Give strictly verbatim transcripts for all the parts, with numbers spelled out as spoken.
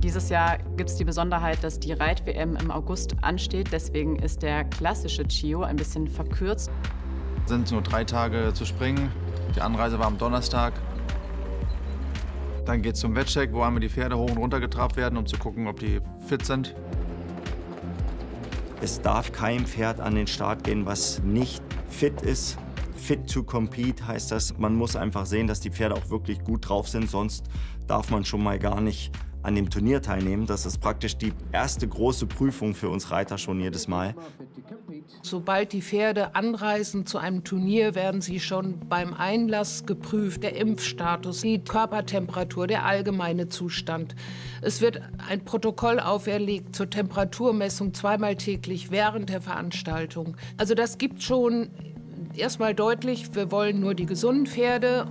Dieses Jahr gibt es die Besonderheit, dass die Reit-W M im August ansteht. Deswegen ist der klassische Chio ein bisschen verkürzt. Es sind nur drei Tage zu springen. Die Anreise war am Donnerstag. Dann geht es zum Wettcheck, wo einmal die Pferde hoch und runter getrabt werden, um zu gucken, ob die fit sind. Es darf kein Pferd an den Start gehen, was nicht fit ist. Fit to compete heißt das. Man muss einfach sehen, dass die Pferde auch wirklich gut drauf sind, sonst darf man schon mal gar nicht an dem Turnier teilnehmen. Das ist praktisch die erste große Prüfung für uns Reiter schon jedes Mal. Sobald die Pferde anreisen zu einem Turnier, werden sie schon beim Einlass geprüft. Der Impfstatus, die Körpertemperatur, der allgemeine Zustand. Es wird ein Protokoll auferlegt zur Temperaturmessung zweimal täglich während der Veranstaltung. Also das gibt schon erstmal deutlich, wir wollen nur die gesunden Pferde.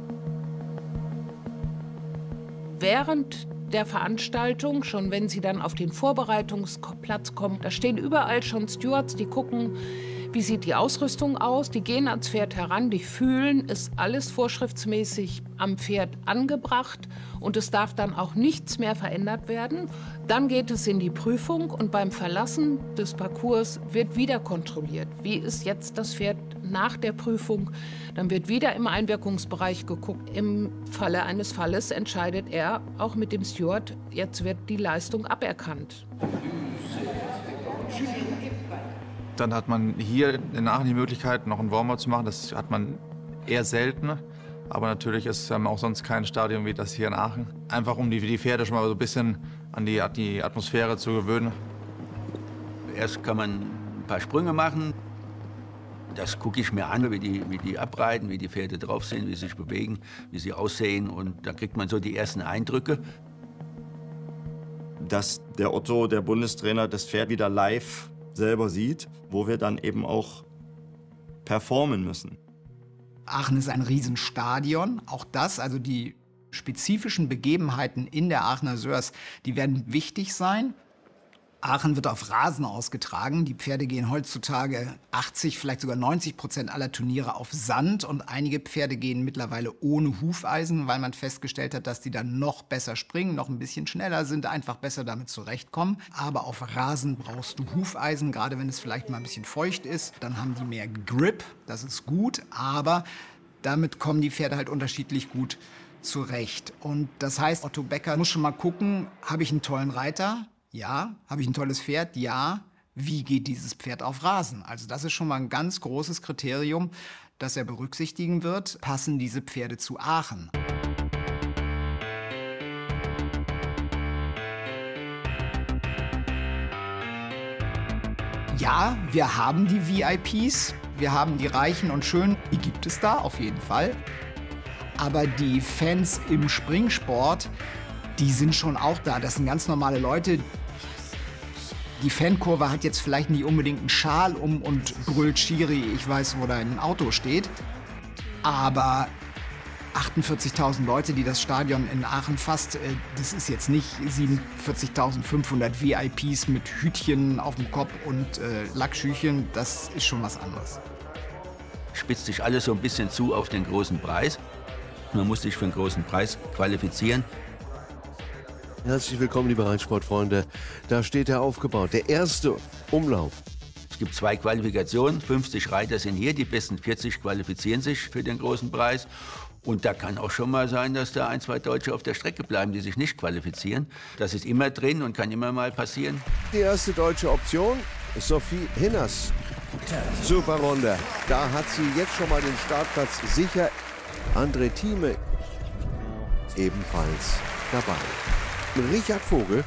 Während der Veranstaltung, schon wenn sie dann auf den Vorbereitungsplatz kommen, da stehen überall schon Stewards, die gucken, wie sieht die Ausrüstung aus, die gehen ans Pferd heran, die fühlen, ist alles vorschriftsmäßig am Pferd angebracht und es darf dann auch nichts mehr verändert werden. Dann geht es in die Prüfung und beim Verlassen des Parcours wird wieder kontrolliert, wie ist jetzt das Pferd nach der Prüfung. Dann wird wieder im Einwirkungsbereich geguckt. Im Falle eines Falles entscheidet er auch mit dem Steward, jetzt wird die Leistung aberkannt. Dann hat man hier in Aachen die Möglichkeit, noch ein Warm-up zu machen. Das hat man eher selten. Aber natürlich ist ähm, auch sonst kein Stadion wie das hier in Aachen. Einfach um die, die Pferde schon mal so ein bisschen an die, die Atmosphäre zu gewöhnen. Erst kann man ein paar Sprünge machen. Das gucke ich mir an, wie die, wie die abreiten, wie die Pferde drauf sind, wie sie sich bewegen, wie sie aussehen. Und da kriegt man so die ersten Eindrücke. Dass der Otto, der Bundestrainer, das Pferd wieder live selber sieht, wo wir dann eben auch performen müssen. Aachen ist ein Riesenstadion. Auch das, also die spezifischen Begebenheiten in der Aachener Sörs, die werden wichtig sein. Aachen wird auf Rasen ausgetragen. Die Pferde gehen heutzutage achtzig, vielleicht sogar neunzig Prozent aller Turniere auf Sand. Und einige Pferde gehen mittlerweile ohne Hufeisen, weil man festgestellt hat, dass die dann noch besser springen, noch ein bisschen schneller sind, einfach besser damit zurechtkommen. Aber auf Rasen brauchst du Hufeisen, gerade wenn es vielleicht mal ein bisschen feucht ist. Dann haben die mehr Grip, das ist gut, aber damit kommen die Pferde halt unterschiedlich gut zurecht. Und das heißt, Otto Becker muss schon mal gucken, habe ich einen tollen Reiter? Ja. Habe ich ein tolles Pferd? Ja. Wie geht dieses Pferd auf Rasen? Also das ist schon mal ein ganz großes Kriterium, das er berücksichtigen wird. Passen diese Pferde zu Aachen? Ja, wir haben die V I Ps, wir haben die Reichen und Schönen, die gibt es da auf jeden Fall. Aber die Fans im Springsport, die sind schon auch da. Das sind ganz normale Leute. Die Fankurve hat jetzt vielleicht nicht unbedingt einen Schal um und brüllt Schiri, ich weiß, wo dein Auto steht. Aber achtundvierzigtausend Leute, die das Stadion in Aachen fasst, das ist jetzt nicht siebenundvierzigtausendfünfhundert V I Ps mit Hütchen auf dem Kopf und äh, Lackschüchen. Das ist schon was anderes. Spitzt sich alles so ein bisschen zu auf den großen Preis. Man muss sich für den großen Preis qualifizieren. Herzlich willkommen, liebe Reitsportfreunde. Da steht er aufgebaut. Der erste Umlauf. Es gibt zwei Qualifikationen. fünfzig Reiter sind hier. Die besten vierzig qualifizieren sich für den großen Preis. Und da kann auch schon mal sein, dass da ein, zwei Deutsche auf der Strecke bleiben, die sich nicht qualifizieren. Das ist immer drin und kann immer mal passieren. Die erste deutsche Option, Sophie Hinners. Super Runde. Da hat sie jetzt schon mal den Startplatz sicher. André Thieme ebenfalls dabei. Richard Vogel.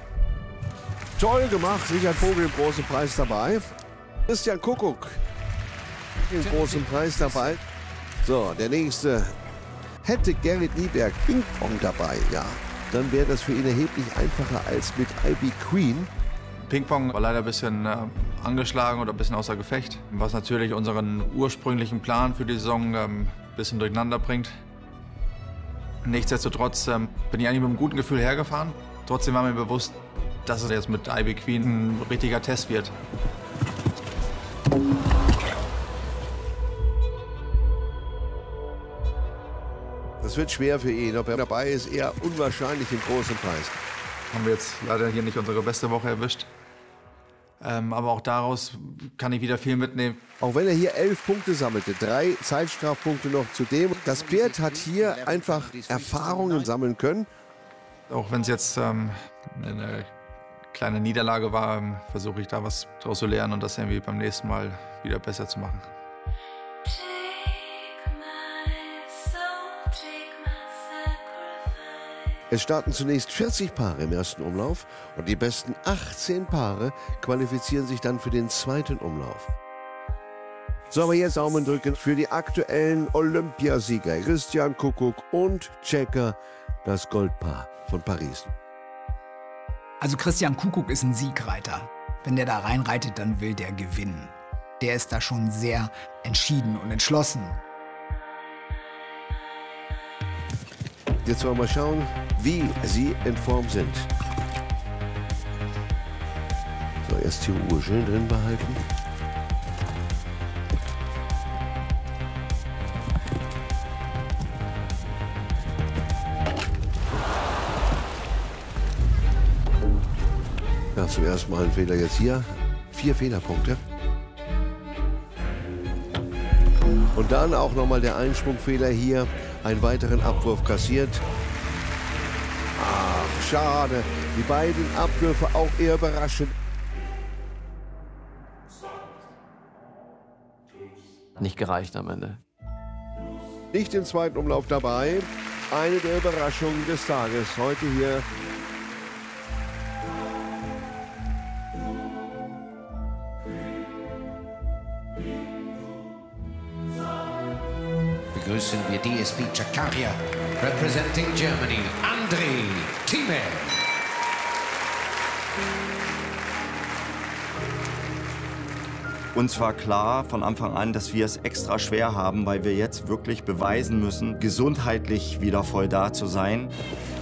Toll gemacht, Richard Vogel im großen Preis dabei. Christian Kuckuck im großen Preis dabei. So, der nächste hätte Gerrit Nieberg Ping-Pong dabei, ja. Dann wäre das für ihn erheblich einfacher als mit Ivy Queen. Ping-Pong war leider ein bisschen äh, angeschlagen oder ein bisschen außer Gefecht, was natürlich unseren ursprünglichen Plan für die Saison ähm, ein bisschen durcheinander bringt. Nichtsdestotrotz ähm, bin ich eigentlich mit einem guten Gefühl hergefahren. Trotzdem war mir bewusst, dass es jetzt mit Ivy Queen ein richtiger Test wird. Das wird schwer für ihn. Ob er dabei ist, eher unwahrscheinlich im großen Preis. Haben wir jetzt leider hier nicht unsere beste Woche erwischt. Ähm, aber auch daraus kann ich wieder viel mitnehmen. Auch wenn er hier elf Punkte sammelte, drei Zeitstrafpunkte noch zudem. Das Pferd hat hier einfach Erfahrungen sammeln können. Auch wenn es jetzt ähm, eine kleine Niederlage war, ähm, versuche ich da was draus zu lernen und das irgendwie beim nächsten Mal wieder besser zu machen. Es starten zunächst vierzig Paare im ersten Umlauf und die besten achtzehn Paare qualifizieren sich dann für den zweiten Umlauf. So, aber jetzt Daumen drücken für die aktuellen Olympiasieger Christian Kuckuck und Checker, das Goldpaar von Paris. Also Christian Kuckuck ist ein Siegreiter. Wenn der da reinreitet, dann will der gewinnen. Der ist da schon sehr entschieden und entschlossen. Jetzt wollen wir mal schauen, wie sie in Form sind. So, erst die Uhr schön drin behalten. Ja, zum ersten Mal ein Fehler jetzt hier. Vier Fehlerpunkte. Und dann auch nochmal der Einsprungfehler hier. Einen weiteren Abwurf kassiert. Ach, schade. Die beiden Abwürfe auch eher überraschend. Nicht gereicht am Ende. Nicht im zweiten Umlauf dabei. Eine der Überraschungen des Tages heute hier. Begrüßen wir D S B Jakaria, representing Germany, André Thieme. Uns war klar von Anfang an, dass wir es extra schwer haben, weil wir jetzt wirklich beweisen müssen, gesundheitlich wieder voll da zu sein.